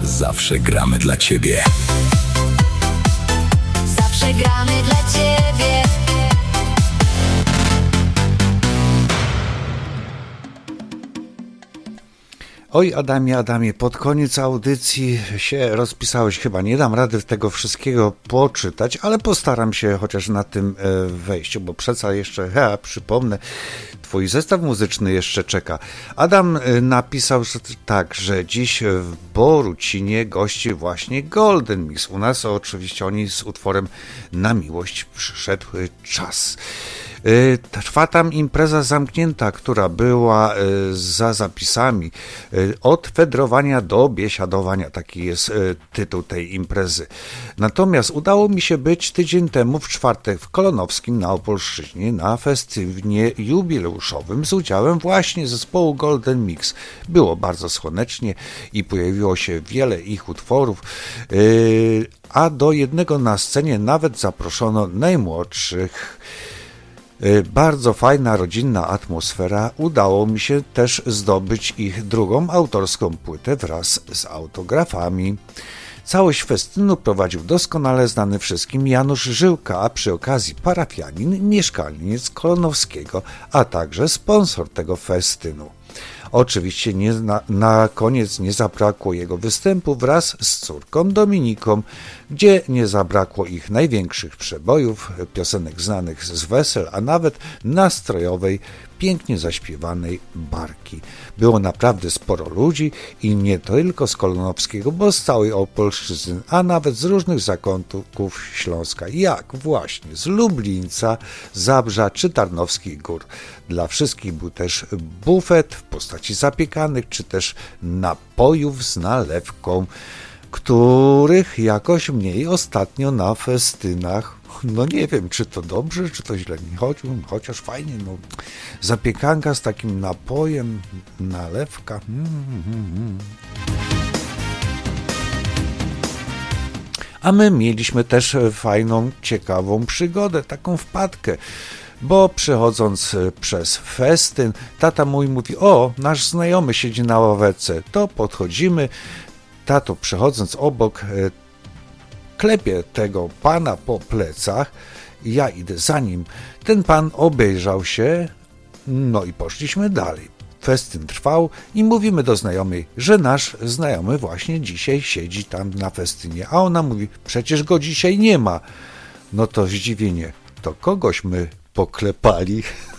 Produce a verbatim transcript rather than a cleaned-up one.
Zawsze gramy dla ciebie. Zawsze gramy dla ciebie. Oj, Adamie, Adamie, pod koniec audycji się rozpisałeś. Chyba nie dam rady tego wszystkiego poczytać, ale postaram się chociaż na tym wejściu, bo przeca jeszcze, ja przypomnę, twój zestaw muzyczny jeszcze czeka. Adam napisał że tak, że dziś w Borucinie gości właśnie Golden Mix. U nas oczywiście oni z utworem Na miłość przyszedł czas. Trwa tam impreza zamknięta, która była za zapisami od fedrowania do biesiadowania, taki jest tytuł tej imprezy. Natomiast udało mi się być tydzień temu w czwartek w Kolonowskim na Opolszczyźnie na festywanie jubileuszowym z udziałem właśnie zespołu Golden Mix. Było bardzo słonecznie i pojawiło się wiele ich utworów, a do jednego na scenie nawet zaproszono najmłodszych. Bardzo fajna, rodzinna atmosfera. Udało mi się też zdobyć ich drugą autorską płytę wraz z autografami. Całość festynu prowadził doskonale znany wszystkim Janusz Żyłka, a przy okazji parafianin, mieszkaniec Kolonowskiego, a także sponsor tego festynu. Oczywiście nie, na, na koniec nie zabrakło jego występu wraz z córką Dominiką, gdzie nie zabrakło ich największych przebojów, piosenek znanych z wesel, a nawet nastrojowej, pięknie zaśpiewanej Barki. Było naprawdę sporo ludzi i nie tylko z Kolonowskiego, bo z całej Opolszczyzny, a nawet z różnych zakątków Śląska, jak właśnie z Lublińca, Zabrza czy Tarnowskich Gór. Dla wszystkich był też bufet w postaci zapiekanych, czy też napojów z nalewką, których jakoś mniej ostatnio na festynach. No nie wiem, czy to dobrze, czy to źle, chociaż fajnie, no zapiekanka z takim napojem, nalewka. Mm, mm, mm. A my mieliśmy też fajną, ciekawą przygodę, taką wpadkę. Bo przechodząc przez festyn, tata mój mówi, o, nasz znajomy siedzi na ławeczce, to podchodzimy, tato przechodząc obok, klepie tego pana po plecach, ja idę za nim, ten pan obejrzał się, no i poszliśmy dalej. Festyn trwał i mówimy do znajomej, że nasz znajomy właśnie dzisiaj siedzi tam na festynie, a ona mówi, przecież go dzisiaj nie ma. No to zdziwienie, to kogoś my poklepali.